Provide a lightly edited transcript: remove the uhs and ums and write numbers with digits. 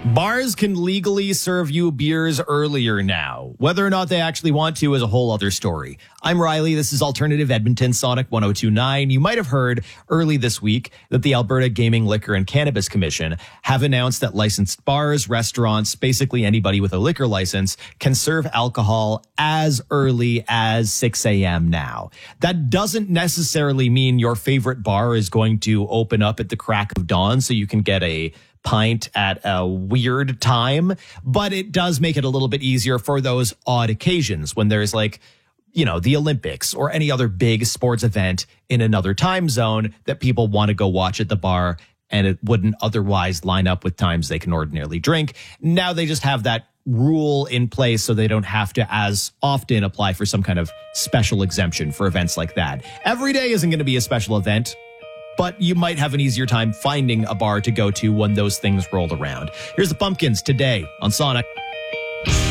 Bars can legally serve you beers earlier now. Whether or not they actually want to is a whole other story. I'm Riley. This is Alternative Edmonton Sonic 102.9. You might have heard early this week that the Alberta Gaming, Liquor and Cannabis Commission have announced that licensed bars, restaurants, basically anybody with a liquor license can serve alcohol as early as 6 a.m. now. That doesn't necessarily mean your favorite bar is going to open up at the crack of dawn so you can get a pint at a weird time, but it does make it a little bit easier for those odd occasions when there's the Olympics or any other big sports event in another time zone that people want to go watch at the bar and it wouldn't otherwise line up with times they can ordinarily drink. Now they just have that rule in place so they don't have to as often apply for some kind of special exemption for events like that. Every day isn't going to be a special event, but you might have an easier time finding a bar to go to when those things roll around. Here's the Pumpkins today on Sonic.